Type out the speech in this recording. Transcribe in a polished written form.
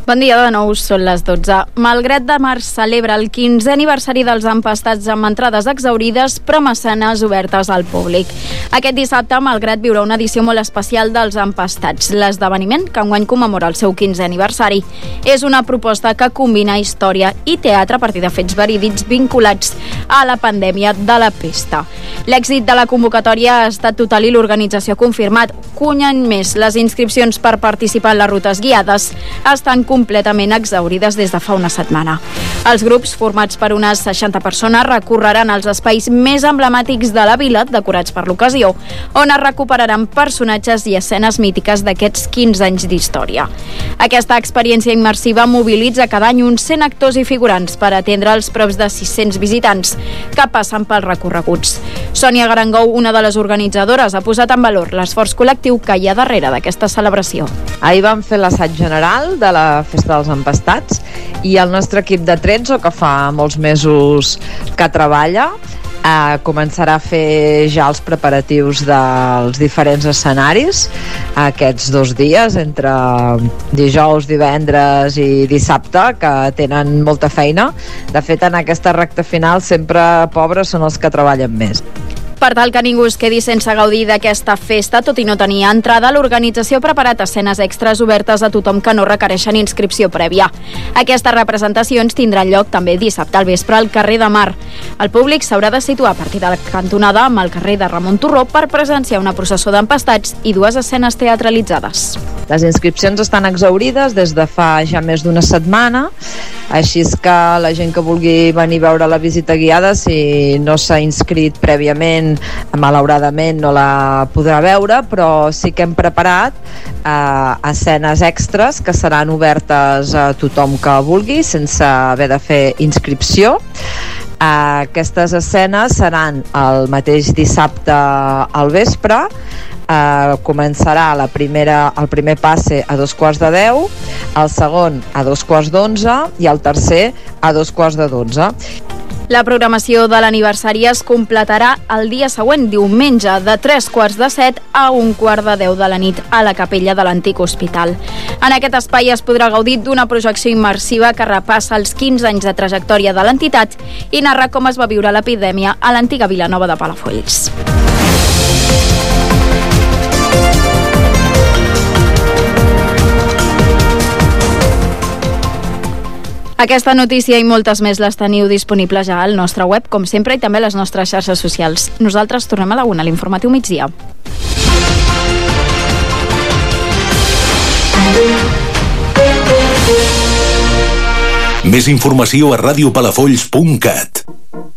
Bon dia de nou, són les 12. Malgrat de Mar celebra el 15è aniversari dels empastats amb entrades exhaurides però mecenes obertes al públic. Aquest dissabte, Malgrat viurà una edició molt especial dels empastats. L'esdeveniment, que enguany commemora el seu 15è aniversari, és una proposta que combina història i teatre a partir de fets verídics vinculats a la pandèmia de la pesta. L'èxit de la convocatòria ha estat total i l'organització ha confirmat que un any més les inscripcions per participar en les rutes guiades estan completament exhaurides des de fa una setmana. Els grups, formats per unes 60 persones, recorreran els espais més emblemàtics de la vila, decorats per l'ocasió, on es recuperaran personatges i escenes mítiques d'aquests 15 anys d'història. Aquesta experiència immersiva mobilitza cada any uns 100 actors i figurants per atendre els props de 600 visitants que passen pels recorreguts. Sònia Garangou, una de les organitzadores, ha posat en valor l'esforç col·lectiu que hi ha darrere d'aquesta celebració. Ahir vam fer l'assaig general de la Festa dels Empastats i el nostre equip de Trezzo, que fa molts mesos que treballa, començarà a fer ja els preparatius dels diferents escenaris aquests 2 dies, entre dijous, divendres i dissabte, que tenen molta feina. De fet, en aquesta recta final sempre pobres són els que treballen més. Per tal que ningú es quedi sense gaudir d'aquesta festa, tot i no tenir entrada, l'organització ha preparat escenes extres obertes a tothom que no requereixen inscripció prèvia. Aquestes representacions tindran lloc també dissabte al vespre al carrer de Mar. El públic s'haurà de situar a partir de la cantonada amb el carrer de Ramon Turró per presenciar una processó d'empastats i 2 escenes teatralitzades. Les inscripcions estan exhaurides des de fa ja més d'una setmana, així és que la gent que vulgui venir a veure la visita guiada, si no s'ha inscrit prèviament, malauradament no la podrà veure, però sí que hem preparat escenes extres que seran obertes a tothom que vulgui sense haver de fer inscripció. Aquestes escenes seran el mateix dissabte al vespre. Començarà el primer passe a 9:45, el segon a 11:45 i el tercer a 11:45. La programació de l'aniversari es completarà el dia següent, diumenge, de 7:15 a 1:10 de la nit a la capella de l'antic hospital. En aquest espai es podrà gaudir d'una projecció immersiva que repassa els 15 anys de trajectòria de l'entitat i narra com es va viure l'epidèmia a l'antiga Vilanova de Palafolls. Aquesta notícia i moltes més les teniu disponibles ja al nostre web, com sempre, i també a les nostres xarxes socials. Nosaltres tornem a la 1, a l'informatiu migdia. Més informació a radiopalafolls.cat.